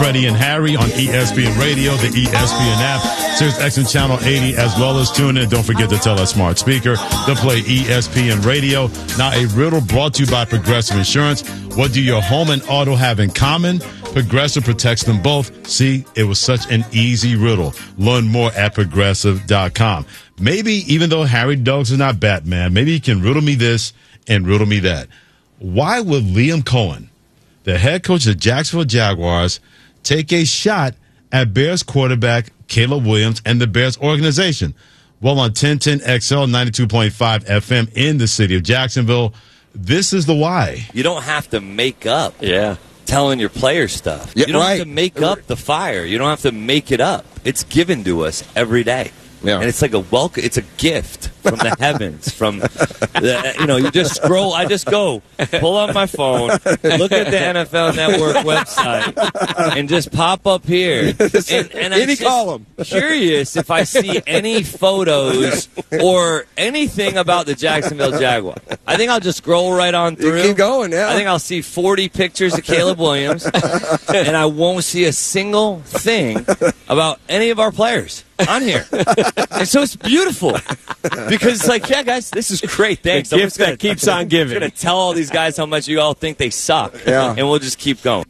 Freddie and Harry on ESPN Radio, the ESPN app, Sirius XM Channel 80, as well as tune in. Don't forget to tell that smart speaker to play ESPN Radio. Now, a riddle brought to you by Progressive Insurance. What do your home and auto have in common? Progressive protects them both. See, it was such an easy riddle. Learn more at Progressive.com. Maybe, even though Harry Douglas is not Batman, maybe he can riddle me this and riddle me that. Why would Liam Cohen, the head coach of the Jacksonville Jaguars, take a shot at Bears quarterback Caleb Williams and the Bears organization? Well, on 1010 XL 92.5 FM in the city of Jacksonville, this is the why. You don't have to make up telling your players stuff. Yeah, you don't have to make up the fire. You don't have to make it up. It's given to us every day. Yeah. And it's like a welcome. It's a gift from the heavens. From you just scroll. I just go pull up my phone, look at the NFL Network website, and just pop up here. And I'm just curious if I see any photos or anything about the Jacksonville Jaguars. I think I'll just scroll right on through. You keep going. Yeah. I think I'll see 40 pictures of Caleb Williams, and I won't see a single thing about any of our players on here. And so it's beautiful because it's like, yeah, guys, this is great. Thanks. The gift that keeps on giving. I'm going to tell all these guys how much you all think they suck, and we'll just keep going.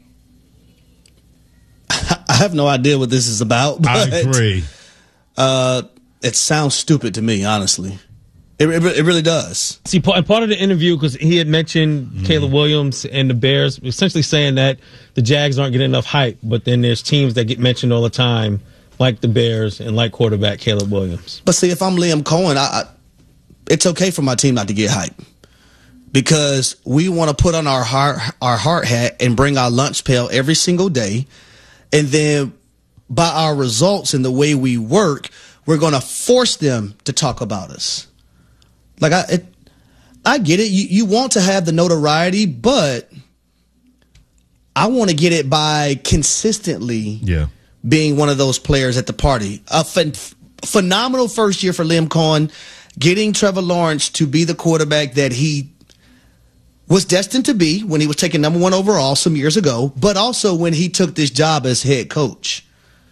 I have no idea what this is about. But, I agree. It sounds stupid to me, honestly. It really does. See, part of the interview, because he had mentioned Caleb Williams and the Bears, essentially saying that the Jags aren't getting enough hype, but then there's teams that get mentioned all the time, like the Bears and like quarterback Caleb Williams. But see, if I'm Liam Cohen, it's okay for my team not to get hype because we want to put on our hard hat and bring our lunch pail every single day. And then by our results and the way we work, we're going to force them to talk about us. Like, I get it. You want to have the notoriety, but I want to get it by consistently being one of those players at the party. A phenomenal first year for Liam Cohen, getting Trevor Lawrence to be the quarterback that he was destined to be when he was taken number 1 overall some years ago, but also when he took this job as head coach.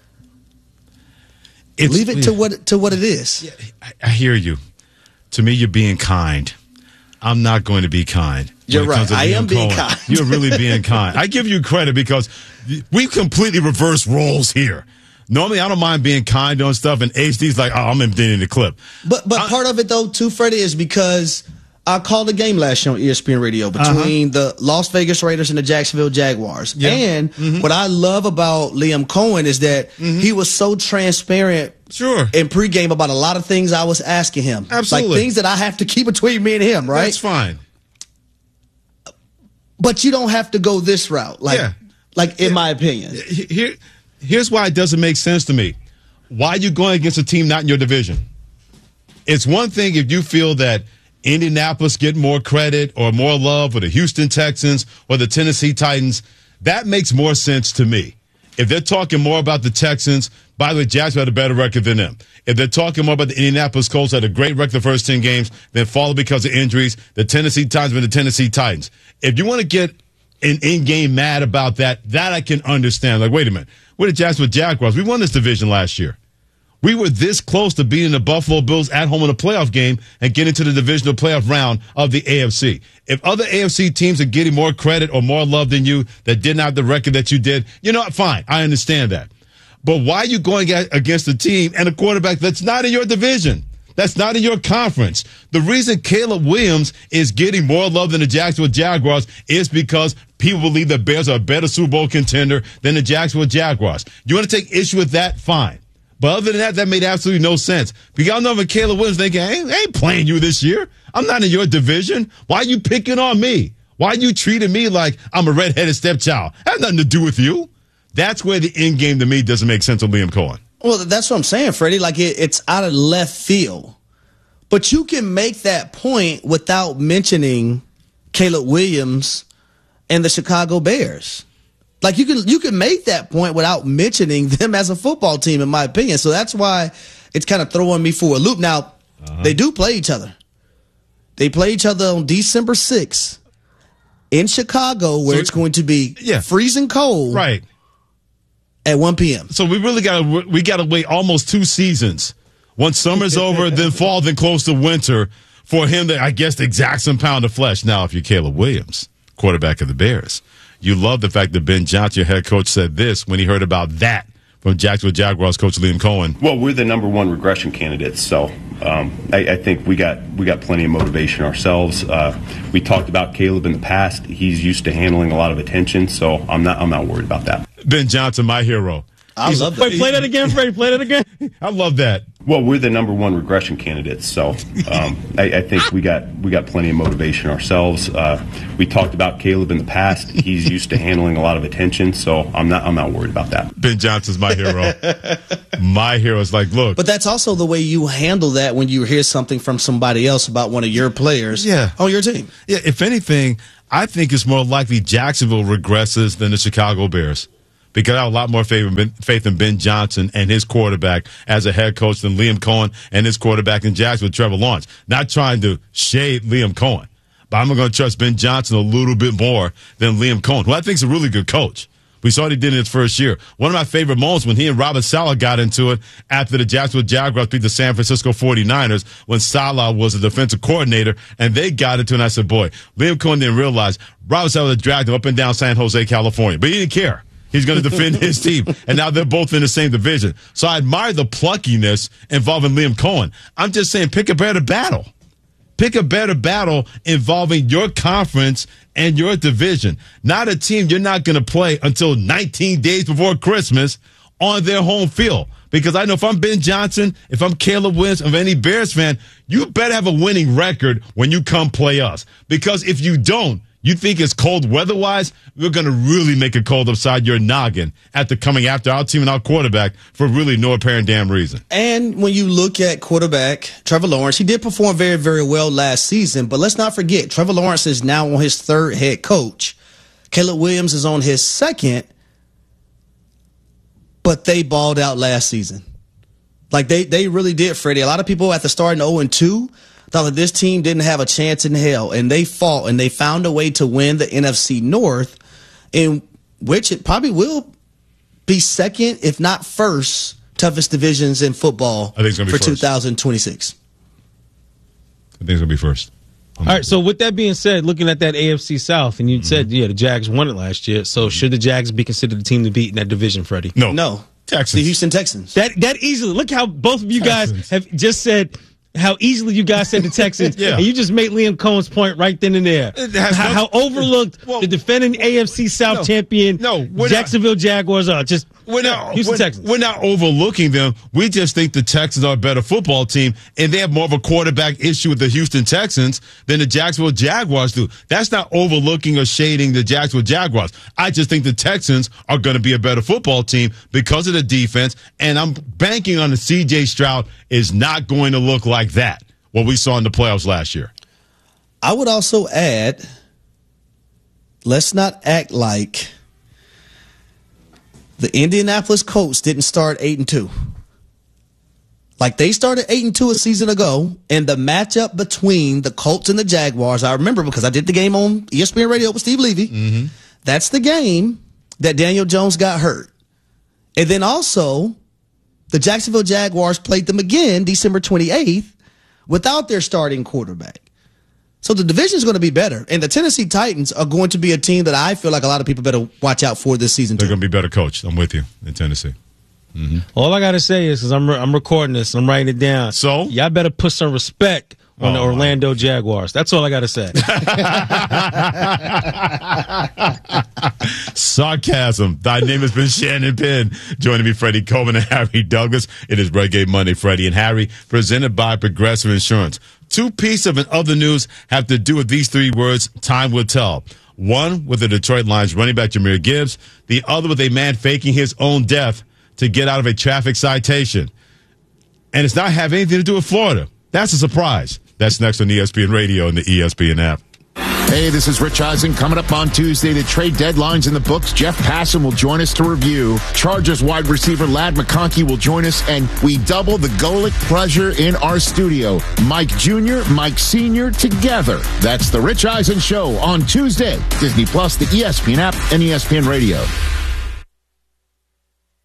Leave it to what it is. Yeah, I hear you. To me, you're being kind. I'm not going to be kind. You're right. I am being kind. You're really being kind. I give you credit because we completely reverse roles here. Normally, I don't mind being kind on stuff, and HD's like, I'm emptying the clip. But part of it, though, too, Freddie, is because I called the game last year on ESPN Radio between the Las Vegas Raiders and the Jacksonville Jaguars. Yeah. And what I love about Liam Cohen is that he was so transparent in pregame about a lot of things I was asking him. Absolutely. Like things that I have to keep between me and him, right? That's fine. But you don't have to go this route, like in my opinion. Here's why it doesn't make sense to me. Why are you going against a team not in your division? It's one thing if you feel that Indianapolis get more credit or more love, or the Houston Texans or the Tennessee Titans. That makes more sense to me. If they're talking more about the Texans, by the way, Jacksonville had a better record than them. If they're talking more about the Indianapolis Colts, had a great record the first 10 games, then followed because of injuries, the Tennessee Titans and the Tennessee Titans. If you want to get an in-game mad about that I can understand. Like, wait a minute. We're the Jacksonville Jaguars. We won this division last year. We were this close to beating the Buffalo Bills at home in a playoff game and getting to the divisional playoff round of the AFC. If other AFC teams are getting more credit or more love than you that didn't have the record that you did, fine. I understand that. But why are you going against a team and a quarterback that's not in your division? That's not in your conference. The reason Caleb Williams is getting more love than the Jacksonville Jaguars is because people believe the Bears are a better Super Bowl contender than the Jacksonville Jaguars. You want to take issue with that? Fine. But other than that made absolutely no sense. Because y'all know when Caleb Williams thinking, I ain't playing you this year. I'm not in your division. Why are you picking on me? Why are you treating me like I'm a redheaded stepchild? That has nothing to do with you. That's where the end game to me doesn't make sense with Liam Cohen. Well, that's what I'm saying, Freddie. Like, it's out of left field. But you can make that point without mentioning Caleb Williams and the Chicago Bears. Like, you can make that point without mentioning them as a football team, in my opinion. So that's why it's kind of throwing me for a loop. Now, they do play each other. They play each other on December 6th in Chicago, where it's going to be freezing cold. Right. at 1 p.m. So we really got to wait almost 2 seasons. Once summer's over, then fall, then close to winter for him to, I guess, exact some pound of flesh. Now, if you're Caleb Williams, quarterback of the Bears, you love the fact that Ben Johnson, your head coach, said this when he heard about that from Jacksonville Jaguars coach Liam Cohen. Well, we're the number one regression candidates, so I think we got plenty of motivation ourselves. We talked about Caleb in the past. He's used to handling a lot of attention, so I'm not worried about that. Ben Johnson, my hero. I love that. Wait, play that again, Freddie. Play that again. I love that. Well, we're the number one regression candidates, so I think we got plenty of motivation ourselves. We talked about Caleb in the past. He's used to handling a lot of attention, so I'm not worried about that. Ben Johnson's my hero. My hero is like, look. But that's also the way you handle that when you hear something from somebody else about one of your players on your team. Yeah, if anything, I think it's more likely Jacksonville regresses than the Chicago Bears. Because I have a lot more faith in Ben Johnson and his quarterback as a head coach than Liam Cohen and his quarterback in Jacksonville, Trevor Lawrence. Not trying to shade Liam Cohen, but I'm going to trust Ben Johnson a little bit more than Liam Cohen, who I think is a really good coach. We saw what he did in his first year. One of my favorite moments when he and Robert Saleh got into it after the Jacksonville Jaguars beat the San Francisco 49ers when Saleh was the defensive coordinator, and they got into it, and I said, boy, Liam Cohen didn't realize Robert Saleh dragged him up and down San Jose, California, but he didn't care. He's going to defend his team. And now they're both in the same division. So I admire the pluckiness involving Liam Cohen. I'm just saying, pick a better battle. Pick a better battle involving your conference and your division. Not a team you're not going to play until 19 days before Christmas on their home field. Because I know if I'm Ben Johnson, if I'm Caleb Williams, if any Bears fan, you better have a winning record when you come play us. Because if you don't, you think it's cold weather-wise, we're going to really make it cold upside your noggin after coming after our team and our quarterback for really no apparent damn reason. And when you look at quarterback Trevor Lawrence, he did perform very, very well last season. But let's not forget, Trevor Lawrence is now on his 3rd head coach. Caleb Williams is on his 2nd, but they balled out last season. Like, they really did, Freddie. A lot of people at the start in 0-2 thought that this team didn't have a chance in hell, and they fought, and they found a way to win the NFC North, in which it probably will be 2nd, if not 1st, toughest divisions in football I think it's gonna be for first. 2026. I think it's going to be first. All right, so with that being said, looking at that AFC South, and you said, the Jags won it last year, so should the Jags be considered the team to beat in that division, Freddie? No. Texans. The Houston Texans. That easily. Look how both of you guys have just said how easily you guys said the Texans. Yeah. And you just made Liam Cohen's point right then and there. How overlooked the defending AFC South champion Jacksonville Jaguars are. Just Houston Texans. We're not overlooking them. We just think the Texans are a better football team, and they have more of a quarterback issue with the Houston Texans than the Jacksonville Jaguars do. That's not overlooking or shading the Jacksonville Jaguars. I just think the Texans are going to be a better football team because of the defense, and I'm banking on the C.J. Stroud is not going to look like that, what we saw in the playoffs last year. I would also add, let's not act like the Indianapolis Colts didn't start 8-2. Like, they started 8-2 a season ago, and the matchup between the Colts and the Jaguars, I remember because I did the game on ESPN Radio with Steve Levy. Mm-hmm. That's the game that Daniel Jones got hurt. And then also, the Jacksonville Jaguars played them again December 28th without their starting quarterback. So the division is going to be better. And the Tennessee Titans are going to be a team that I feel like a lot of people better watch out for this season, They're too. going to be better coached. I'm with you in Tennessee. Mm-hmm. All I got to say is, because I'm recording this and I'm writing it down. So? Y'all better put some respect on the Orlando Jaguars. That's all I got to say. Sarcasm. Thy name has been Shannon Penn. Joining me, Freddie Coleman and Harry Douglas. It is Reggae Monday, Freddie and Harry, presented by Progressive Insurance. Two pieces of other news have to do with these 3 words, time will tell. One with the Detroit Lions running back Jahmyr Gibbs. The other with a man faking his own death to get out of a traffic citation. And it's not having anything to do with Florida. That's a surprise. That's next on ESPN Radio and the ESPN app. Hey, this is Rich Eisen. Coming up on Tuesday, the trade deadline's in the books. Jeff Passan will join us to review. Chargers wide receiver Ladd McConkey will join us, and we double the Golic pleasure in our studio. Mike Jr., Mike Sr. together. That's the Rich Eisen Show on Tuesday. Disney Plus, the ESPN app, and ESPN Radio.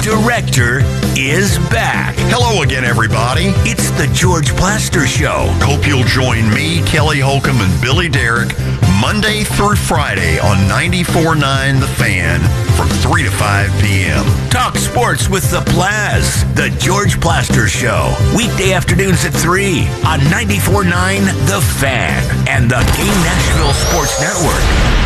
Director is back. Hello again, everybody. It's the George Plaster Show. Hope you'll join me, Kelly Holcomb, and Billy Derrick Monday through Friday on 94.9 The Fan from 3 to 5 p.m. Talk sports with the Plaz. The George Plaster Show. Weekday afternoons at 3 on 94.9 The Fan and the Game Nashville Sports Network.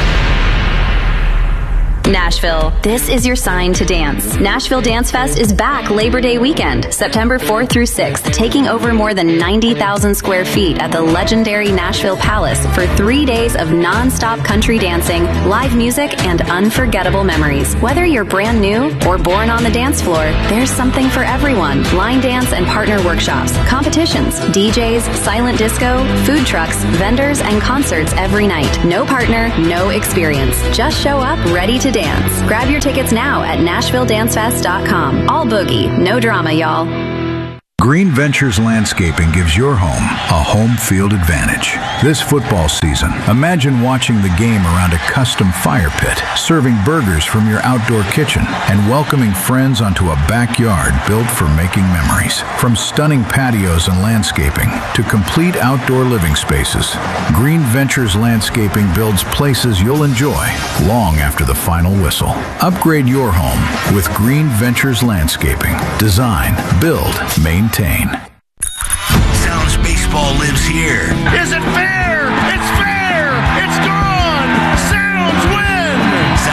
Nashville, this is your sign to dance. Nashville Dance Fest is back Labor Day weekend, September 4th through 6th, taking over more than 90,000 square feet at the legendary Nashville Palace for 3 days of non-stop country dancing, live music, and unforgettable memories. Whether you're brand new or born on the dance floor, there's something for everyone. Line dance and partner workshops, competitions, DJs, silent disco, food trucks, vendors, and concerts every night. No partner, no experience. Just show up ready to dance. Grab your tickets now at NashvilleDanceFest.com. All boogie, no drama, y'all. Green Ventures Landscaping gives your home a home field advantage. This football season, imagine watching the game around a custom fire pit, serving burgers from your outdoor kitchen, and welcoming friends onto a backyard built for making memories. From stunning patios and landscaping to complete outdoor living spaces, Green Ventures Landscaping builds places you'll enjoy long after the final whistle. Upgrade your home with Green Ventures Landscaping. Design, build, maintain. Sounds baseball lives here. Is it fair?